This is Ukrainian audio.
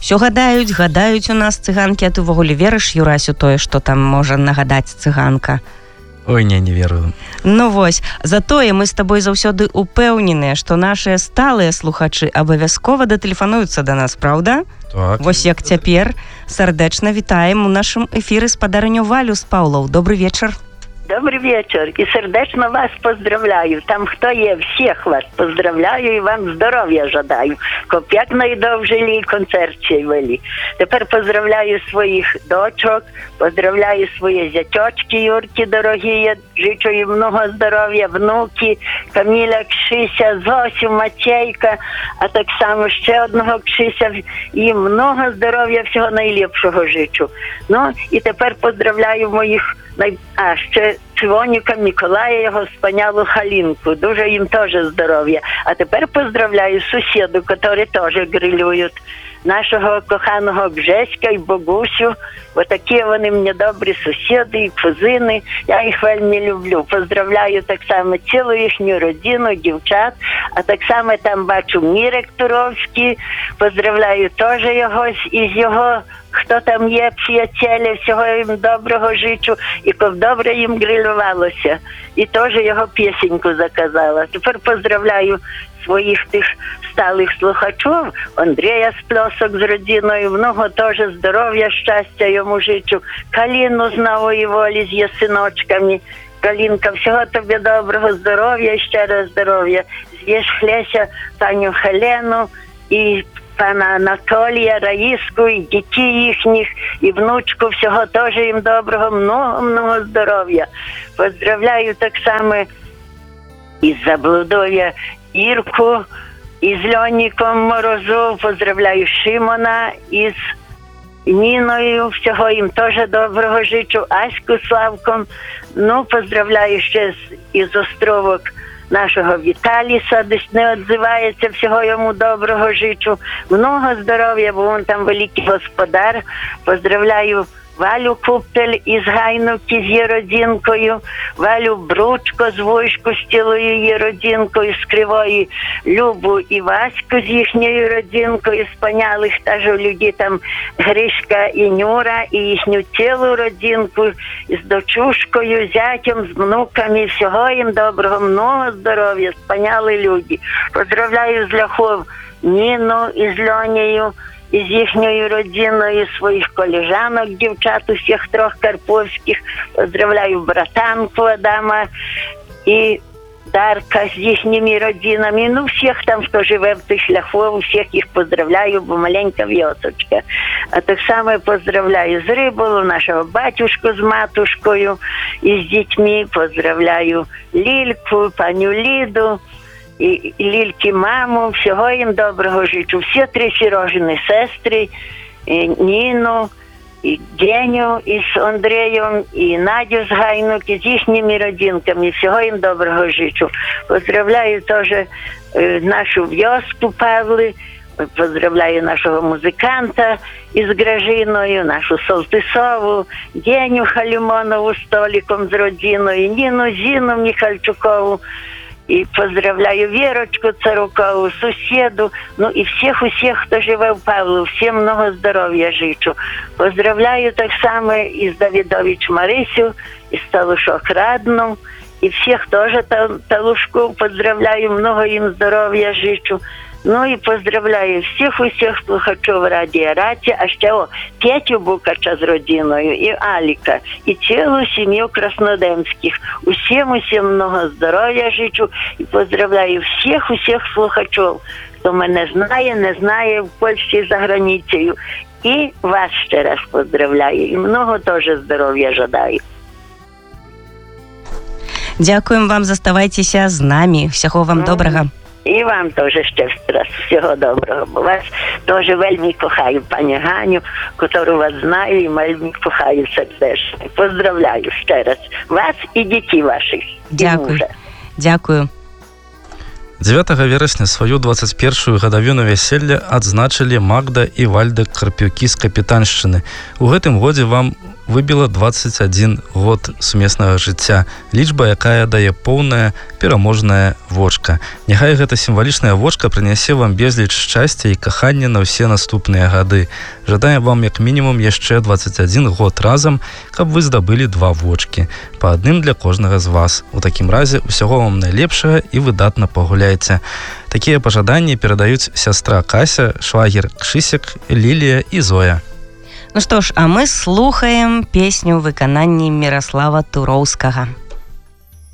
Все гадаюць у нас цыганкі, а ты ўвогуле верыш, Юрась, у тое, што там можа нагадаць цыганка? Ой, не верую. Ну вось, затое мы з табой заўсёды упэўненыя, што нашыя сталыя слухачы абавязкова датэлефануюцца да нас, праўда? Так. Вось як цяпер. Сардэчна вітаем у нашым эфіры спадарню Валю з Паўлаў. Добрый вечар. Добрый вечер. И сердечно вас поздравляю. Там кто є, всех вас поздравляю и вам здоров'я жадаю. Коп як найдовжили концерт цей вели. Тепер поздравляю своїх дочок, поздравляю свої зятьочки Юрки дорогі, жичу їм много здоров'я, внуки, Каміля, Кшися, Зосю, Матейка, а так само ще одного Кшися, їм много здоров'я, всього найліпшого жичу. Ну, і тепер поздравляю моїх ще Цивоніка, Миколая, його спанялу Халінку. Дуже їм теж здоров'я. А тепер поздравляю сусіду, які теж грилюють. Нашого коханого Бжеська і Богусю. Отакі вони мені добрі сусіди і кузини. Я їх вельми люблю. Поздравляю так само цілу їхню родину, дівчат. А так само там бачу Мірек Туровський. Поздравляю теж його із його, хто там є, приятелі, всього їм доброго жичу. І щоб добре їм грилювалося. І теж його пісеньку заказала. Тепер поздравляю своїх тих сталих слухачів, Андрія Сплосок з родиною, много теж здоров'я, щастя йому жичу, Каліну з нової волі, з її синочками. Калінка, всього тобі доброго здоров'я і ще раз здоров'я. З'їж Хлеся, паню Хелену і пана Анатолія, Раїску, і дітей їхніх, і внучку, всього теж їм доброго, много здоров'я. Поздравляю так само із Заблудов'я Ірку, із Льоніком Морозов, поздравляю Шимона, із Ніною, всього їм теж доброго жичу, Аську Славком, ну, поздравляю ще із островок нашого Віталіса, десь не відзивається, всього йому доброго жичу, много здоров'я, бо він там великий господар, поздравляю Валю Куптель із Гайнуки з її родинкою, Валю Бручко з Войшку з цілою її родинкою, з Кривої Любу і Ваську з їхньою родинкою, з Панялих теж людей там Гришка і Нюра, і їхню цілу родинку, з дочушкою, зятям, з внуками, всього їм доброго, много здоров'я, спаняли люди. Поздравляю з Ляхов Ніну із Льонею, із їхньою родиною, своїх колежанок, дівчат, усіх трьох карповських. Поздравляю братанку Адама і Дарка з їхніми родинами. Ну, всіх там, хто живе в тих Ляхов, всіх їх поздравляю, бо маленька в'йосочка. А так само поздравляю з Риболу, нашого батюшку з матушкою і з дітьми. Поздравляю Лільку, паню Ліду, і Лільки маму, всього їм доброго жичу. Всі три Сережини сестри, і Ніну, і Геню із Андрієм, і Надю з Гайнуки, з їхніми родинками, всього їм доброго жичу. Поздравляю теж нашу в'йоску Павли, поздравляю нашого музиканта із Гражиною, нашу Солтисову, Геню Халімонову з Толіком з родиною, Ніну Зіну Михальчукову, і поздравляю Вірочку Царукову, сусіду, ну і всіх, хто живе в Павлу, всім много здоров'я жичу. Поздравляю так само із Давидович Марисю, із Талушок Радну, і всіх теж Талушку поздравляю, много їм здоров'я жичу. Ну і поздравляю всіх слухачів Радіо Раті, а ще Петю Букача з родиною, і Аліка, і цілу сім'ю Краснодемських. Усім много здоров'я жичу і поздравляю всіх слухачів, хто мене знає, не знає в Польщі і за границею. І вас ще раз поздравляю, і много теж здоров'я жадаю. Дякуємо вам, заставайтеся з нами. Всього вам доброго. І вам теж ще раз всього доброго, бо вас теж вельми кохаю, пані Ганю, яку вас знаю і вельми кохаю сердечно. Поздравляю ще раз вас і дітей ваших. Дякую. 9 верасня сваю 21-ю гадавіну вяселля адзначылі Магда і Вальдек Карпюкі з Капітаншчыны. У гэтым годзе вам выбіла 21 год сумеснага жыцця, лічба, якая дае поўная пераможная вочка. Няхай гэта сімвалічная вочка прынясе вам безліч шчасця і кахання на ўсе наступныя гады. Жадаем вам як мінімум яшчэ 21 год разам, каб вы здабылі 2 вочкі, па адным для кожнага з вас. У такім разе усяго вам найлепшага і выдатна пагуляйце. Такія пажаданні перадаюць сястра Кася, швагер Кшысек, Лілія і Зоя. Ну што ж, а мы слухаем песню ў выкананні Міраслава Туроўскага.